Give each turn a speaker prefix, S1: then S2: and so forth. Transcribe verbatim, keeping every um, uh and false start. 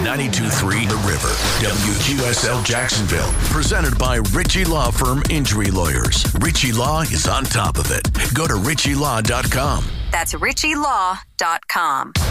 S1: ninety-two point three The River, W Q S L Jacksonville. Presented by Ritchie Law Firm Injury Lawyers. Ritchie Law is on top of it. Go to ritchie law dot com.
S2: That's ritchie law dot com.